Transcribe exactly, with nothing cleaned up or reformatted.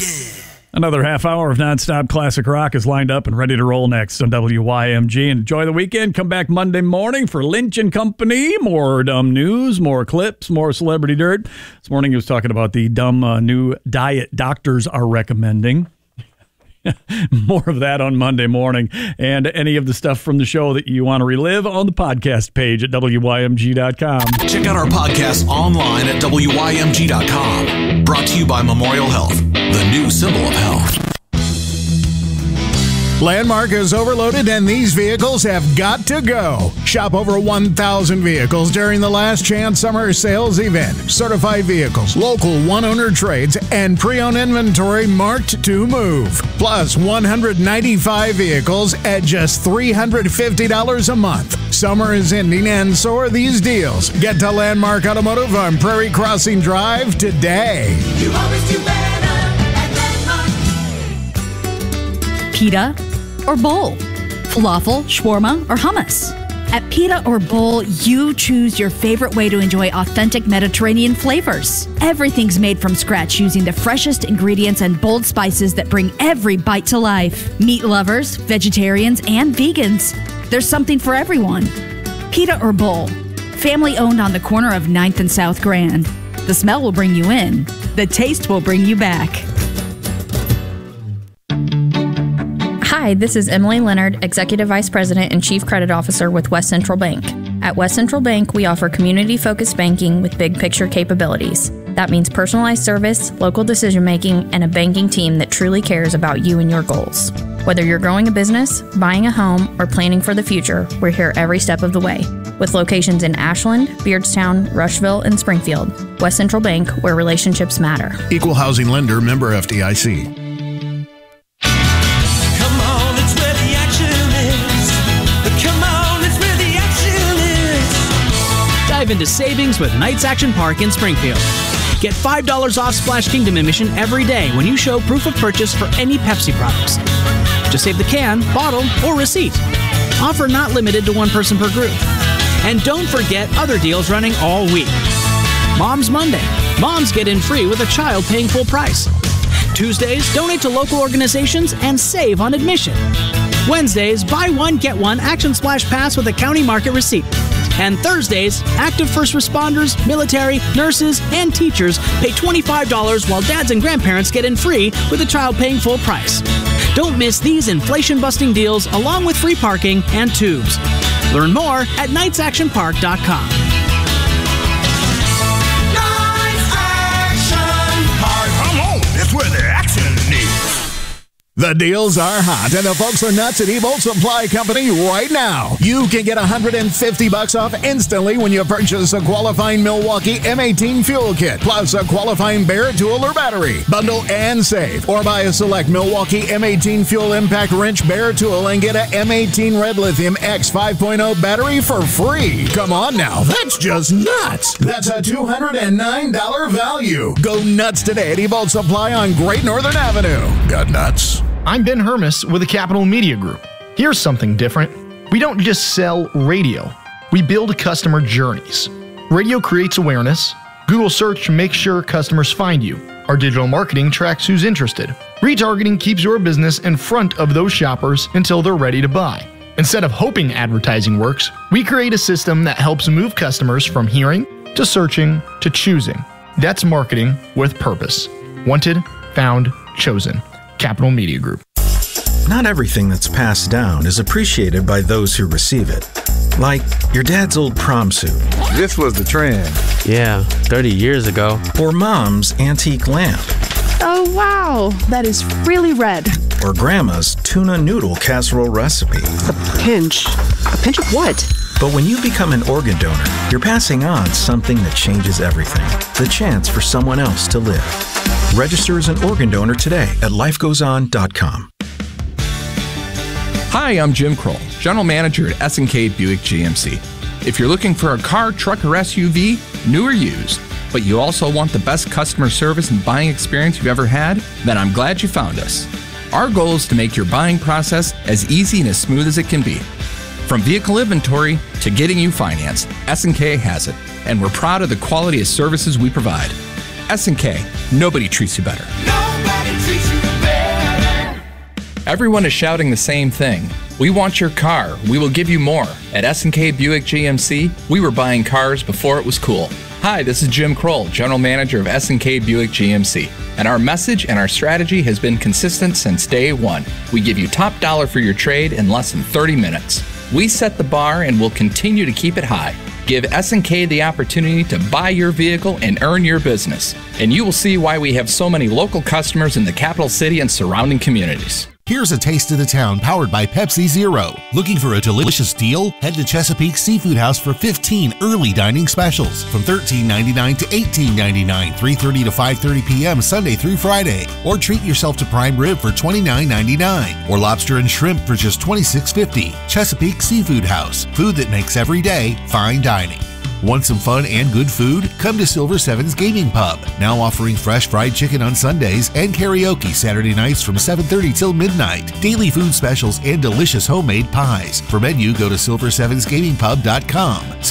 Yeah. Another half hour of nonstop classic rock is lined up and ready to roll next on W Y M G. Enjoy the weekend. Come back Monday morning for Lynch and Company. More dumb news, more clips, more celebrity dirt. This morning he was talking about the dumb uh, new diet doctors are recommending. More of that on Monday morning. And any of the stuff from the show that you want to relive on the podcast page at W Y M G dot com. Check out our podcast online at W Y M G dot com. Brought to you by Memorial Health, the new symbol of health. Landmark is overloaded and these vehicles have got to go. Shop over one thousand vehicles during the Last Chance Summer Sales event. Certified vehicles, local one-owner trades, and pre-owned inventory marked to move. Plus one hundred ninety-five vehicles at just three hundred fifty dollars a month. Summer is ending and so are these deals. Get to Landmark Automotive on Prairie Crossing Drive today. You always do better at Landmark. Pita or bowl, falafel, shawarma, or hummus. At Pita or Bowl, you choose your favorite way to enjoy authentic Mediterranean flavors. Everything's made from scratch using the freshest ingredients and bold spices that bring every bite to life. Meat lovers, vegetarians, and vegans. There's something for everyone. Pita or Bowl, family owned on the corner of ninth and South Grand. The smell will bring you in. The taste will bring you back. Hi, this is Emily Leonard, Executive Vice President and Chief Credit Officer with West Central Bank. At West Central Bank, we offer community-focused banking with big picture capabilities. That means personalized service, local decision-making, and a banking team that truly cares about you and your goals. Whether you're growing a business, buying a home, or planning for the future, we're here every step of the way. With locations in Ashland, Beardstown, Rushville, and Springfield, West Central Bank, where relationships matter. Equal housing lender, member F D I C. Dive into savings with Knights Action Park in Springfield. Get five dollars off Splash Kingdom admission every day when you show proof of purchase for any Pepsi products. Just save the can, bottle, or receipt. Offer not limited to one person per group. And don't forget other deals running all week. Mom's Monday. Moms get in free with a child paying full price. Tuesdays, donate to local organizations and save on admission. Wednesdays, buy one, get one Action Splash Pass with a county market receipt. And Thursdays, active first responders, military, nurses, and teachers pay twenty-five dollars while dads and grandparents get in free with a child paying full price. Don't miss these inflation-busting deals along with free parking and tubes. Learn more at knights action park dot com. Knights Action Park. Come on, that's where the action is. The deals are hot, and the folks are nuts at Ebolt Supply Company right now. You can get one hundred fifty bucks off instantly when you purchase a qualifying Milwaukee M eighteen fuel kit, plus a qualifying Bear tool or battery. Bundle and save, or buy a select Milwaukee M eighteen fuel impact wrench Bear tool and get a M eighteen Red Lithium X five point oh battery for free. Come on now, that's just nuts. That's a two hundred nine dollars value. Go nuts today at Ebolt Supply on Great Northern Avenue. Got nuts? I'm Ben Hermes with the Capital Media Group. Here's something different. We don't just sell radio. We build customer journeys. Radio creates awareness. Google search makes sure customers find you. Our digital marketing tracks who's interested. Retargeting keeps your business in front of those shoppers until they're ready to buy. Instead of hoping advertising works, we create a system that helps move customers from hearing to searching to choosing. That's marketing with purpose. Wanted, found, chosen. Capital Media Group. Not everything that's passed down is appreciated by those who receive it. Like your dad's old prom suit. This was the trend. Yeah, thirty years ago. Or mom's antique lamp. Oh, wow. That is really red. Or grandma's tuna noodle casserole recipe. A pinch. A pinch of what? But when you become an organ donor, you're passing on something that changes everything. The chance for someone else to live. Register as an organ donor today at life goes on dot com. Hi, I'm Jim Kroll, General Manager at S and K Buick G M C. If you're looking for a car, truck, or S U V, new or used, but you also want the best customer service and buying experience you've ever had, then I'm glad you found us. Our goal is to make your buying process as easy and as smooth as it can be. From vehicle inventory to getting you financed, S and K has it, and we're proud of the quality of services we provide. S and K, nobody treats you better. Nobody treats Everyone is shouting the same thing. We want your car. We will give you more. At S and K Buick G M C, we were buying cars before it was cool. Hi, this is Jim Kroll, General Manager of S and K Buick G M C. And our message and our strategy has been consistent since day one. We give you top dollar for your trade in less than thirty minutes. We set the bar and will continue to keep it high. Give S and K the opportunity to buy your vehicle and earn your business. And you will see why we have so many local customers in the capital city and surrounding communities. Here's a taste of the town powered by Pepsi Zero. Looking for a delicious deal? Head to Chesapeake Seafood House for fifteen early dining specials from thirteen ninety-nine to eighteen ninety-nine, three thirty to five thirty p.m. Sunday through Friday. Or treat yourself to prime rib for twenty-nine ninety-nine or lobster and shrimp for just twenty-six fifty. Chesapeake Seafood House. Food that makes every day fine dining. Want some fun and good food? Come to Silver Sevens Gaming Pub, now offering fresh fried chicken on Sundays and karaoke Saturday nights from seven thirty till midnight. Daily food specials and delicious homemade pies. For menu, go to silver sevens gaming pub dot com.